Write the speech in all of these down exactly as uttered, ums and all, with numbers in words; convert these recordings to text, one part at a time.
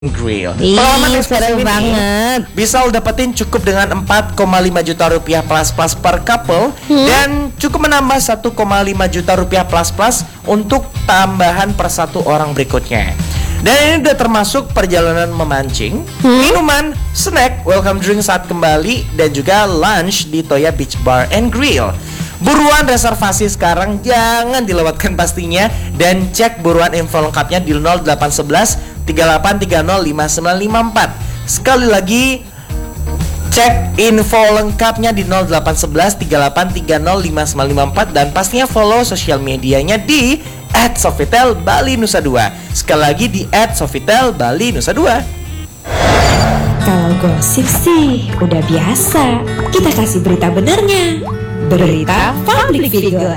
Grill. Ih, Pengalaman eksklusif seru ini banget. bisa lo dapetin cukup dengan empat koma lima juta rupiah plus plus per couple Hmm? dan cukup menambah satu koma lima juta rupiah plus plus untuk tambahan per satu orang berikutnya. Dan ini udah termasuk perjalanan memancing, Hmm? minuman, snack, welcome drink saat kembali dan juga lunch di Toya Beach Bar and Grill. Buruan reservasi sekarang, jangan dilewatkan pastinya. Dan cek buruan info lengkapnya di nol delapan satu satu tiga delapan tiga nol lima sembilan lima empat. Sekali lagi, cek info lengkapnya di nol delapan satu satu tiga delapan tiga nol lima sembilan lima empat. Dan pastinya follow sosial medianya di at sofitel bali nusa dua. Sekali lagi di at sofitel bali nusa dua. Kalau gosip sih udah biasa, kita kasih berita benernya. Berita public figure.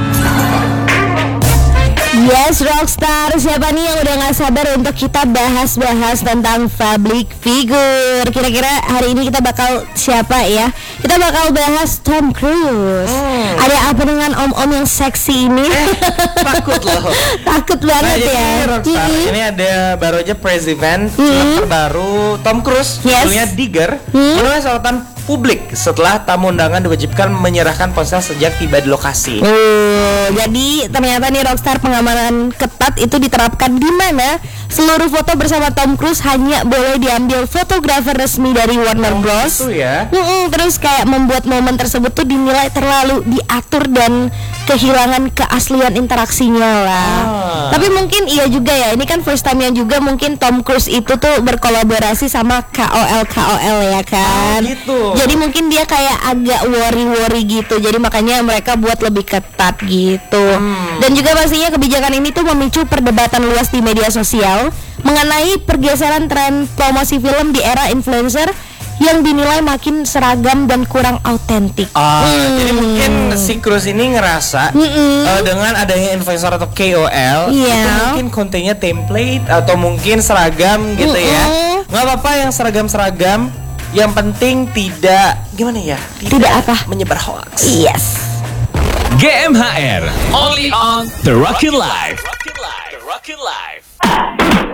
Yes, Rockstar, siapa nih yang udah gak sabar untuk kita bahas-bahas tentang public figure. Kira-kira hari ini kita bakal siapa ya? Kita bakal bahas Tom Cruise. Hmm. Ada apa dengan om-om yang seksi ini? Takut loh. Takut Nah, banget jadi ya. Rockstar, Mm-mm. ini ada baru aja press event Hmm. film terbaru Tom Cruise, Yes. judulnya Digger, Hmm. menuai sorotan publik setelah tamu undangan diwajibkan menyerahkan ponsel sejak tiba di lokasi. Oh, jadi ternyata nih Rockstar pengamanan ketat itu diterapkan di mana seluruh foto bersama Tom Cruise hanya boleh diambil fotografer resmi dari Warner Oh, Bros. gitu ya. Mm-mm, terus kayak membuat momen tersebut tuh dinilai terlalu diatur dan kehilangan keaslian interaksinya lah. Ah. Tapi mungkin iya juga ya, ini kan first time-nya juga mungkin Tom Cruise itu tuh berkolaborasi sama K O L K O L ya kan. Oh, gitu. Jadi mungkin dia kayak agak worry-worry gitu. Jadi makanya mereka buat lebih ketat gitu. Hmm. Dan juga pastinya kebijakan ini tuh memicu perdebatan luas di media sosial mengenai pergeseran tren promosi film di era influencer yang dinilai makin seragam dan kurang autentik. Ah, Hmm. jadi mungkin si Cruise ini ngerasa Mm-mm. eh, dengan adanya influencer atau K O L Iya. itu mungkin kontennya template atau mungkin seragam gitu ya. Mm-mm. Nggak apa-apa yang seragam-seragam, yang penting tidak gimana ya? Tidak apa? menyebar hoax. Yes. G M H R only on The Rockin' Life. The Rockin' Life.